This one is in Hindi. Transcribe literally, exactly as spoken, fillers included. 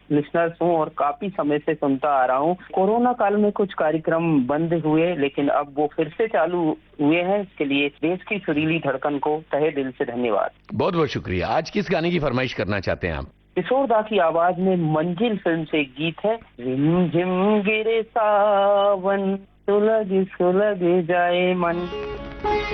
लिसनर्स हूँ और काफी समय से सुनता आ रहा हूँ। कोरोना काल में कुछ कार्यक्रम बंद हुए, लेकिन अब वो फिर से चालू हुए हैं। इसके लिए देश की सुरीली धड़कन को तहे दिल से धन्यवाद। बहुत बहुत शुक्रिया। आज किस गाने की फरमाइश करना चाहते हैं आप? किशोर दा की आवाज में मंजिल फिल्म से एक गीत है, रिम झिम गिरे सावन सुलग सुलग जाए मन।